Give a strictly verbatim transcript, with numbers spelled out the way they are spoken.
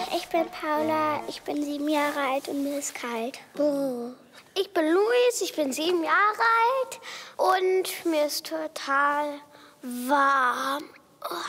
Ich bin Paula, ich bin sieben Jahre alt und mir ist kalt. Oh. Ich bin Luis, ich bin sieben Jahre alt und mir ist total warm.